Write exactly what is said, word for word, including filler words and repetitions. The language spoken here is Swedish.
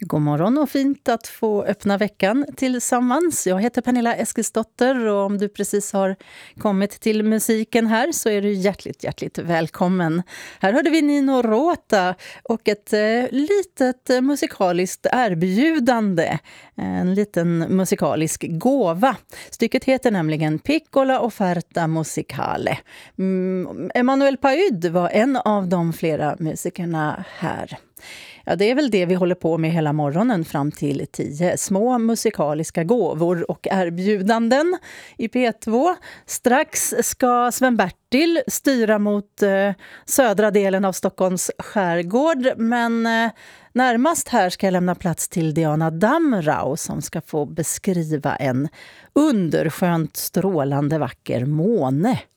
God morgon och fint att få öppna veckan tillsammans. Jag heter Pernilla Eskilsdotter och om du precis har kommit till musiken här så är du hjärtligt, hjärtligt välkommen. Här hörde vi Nino Rota och ett eh, litet eh, musikaliskt erbjudande. En liten musikalisk gåva. Stycket heter nämligen Piccola Offerta Musicale. Mm, Emanuel Paud var en av de flera musikerna här. Ja, det är väl det vi håller på med hela morgonen fram till tio. Små musikaliska gåvor och erbjudanden i P två. Strax ska Sven-Bertil styra mot eh, södra delen av Stockholms skärgård. Men eh, närmast här ska jag lämna plats till Diana Damrau som ska få beskriva en underskönt strålande vacker måne